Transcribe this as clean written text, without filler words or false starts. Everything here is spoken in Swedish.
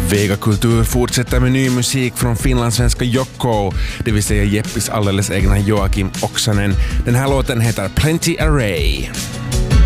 Vegakultur fortsätter med ny musik från finlandssvenska Yoko, det vill säga Jeppis alldeles egna Joakim Oksanen. Den här låten heter Plenty Array.